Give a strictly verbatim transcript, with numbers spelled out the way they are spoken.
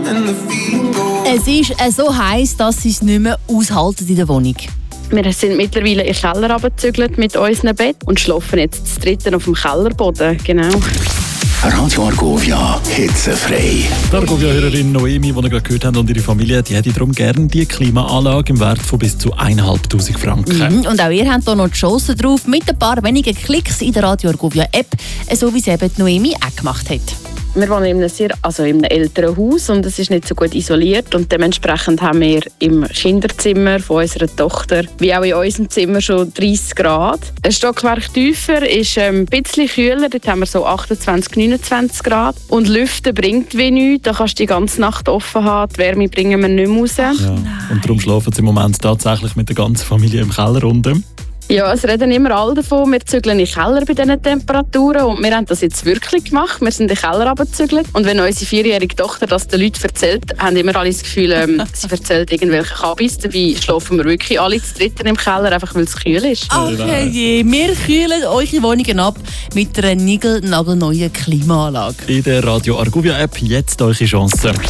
Es ist äh, so heiß, dass sie es nicht mehr aushalten in der Wohnung. Wir sind mittlerweile in den Keller runtergezügelt mit unserem Bett und schlafen jetzt das dritte auf dem Kellerboden. Genau. Radio Argovia, hitzefrei. Die Argovia-Hörerin Noemi, die ihr gerade gehört habt, und ihre Familie, die hätte darum gerne die Klimaanlage im Wert von bis zu eintausendfünfhundert Franken. Mhm. Und auch ihr habt hier noch die Chance drauf mit ein paar wenigen Klicks in der Radio Argovia-App, so wie es eben die Noemi auch gemacht hat. Wir wohnen in einem, sehr, also in einem älteren Haus und es ist nicht so gut isoliert. Und dementsprechend haben wir im Kinderzimmer von unserer Tochter, wie auch in unserem Zimmer, schon dreißig Grad. Ein Stockwerk tiefer ist ähm, ein bisschen kühler, dort haben wir so achtundzwanzig, neunundzwanzig Grad. Und Lüften bringt wie nichts, da kannst du die ganze Nacht offen haben, die Wärme bringen wir nicht mehr raus. Ja. Und darum schlafen sie im Moment tatsächlich mit der ganzen Familie im Keller unten. Ja, es reden immer alle davon, wir zügeln in den Keller bei diesen Temperaturen und wir haben das jetzt wirklich gemacht. Wir sind in den Keller runtergezügelt und wenn unsere vierjährige Tochter das den Leuten erzählt, haben immer alle das Gefühl, ähm, sie erzählt irgendwelche Kabis. Dabei schlafen wir wirklich alle zu dritten im Keller, einfach weil es kühl ist. Ach je, wir kühlen eure Wohnungen ab mit einer niegelnagelneuen Klimaanlage. In der Radio Argovia App jetzt eure Chance.